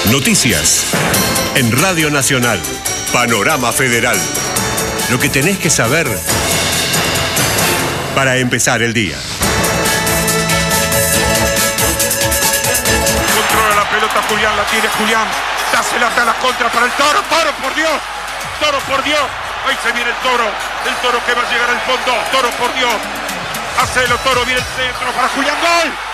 Noticias en Radio Nacional. Panorama Federal. Lo que tenés que saber para empezar el día. Controla la pelota Julián, la tiene Julián. Dásela a la contra para el Toro. Toro, por Dios. Toro, por Dios. Ahí se viene el Toro. El Toro que va a llegar al fondo. Toro, por Dios. Hacelo, Toro, viene el centro para Julián. ¡Gol!